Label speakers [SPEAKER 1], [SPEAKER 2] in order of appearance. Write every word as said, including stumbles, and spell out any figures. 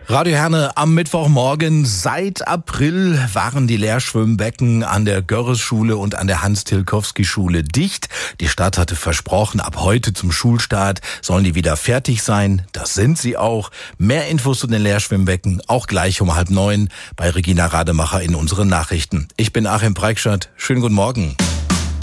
[SPEAKER 1] Radio Herne am Mittwochmorgen. Seit April waren die Lehrschwimmbecken an der Görres-Schule und an der Hans-Tilkowski-Schule dicht. Die Stadt hatte versprochen, ab heute zum Schulstart sollen die wieder fertig sein. Das sind sie auch. Mehr Infos zu den Lehrschwimmbecken auch gleich um halb neun bei Regina Rademacher in unseren Nachrichten. Ich bin Achim Preikschat. Schönen guten Morgen.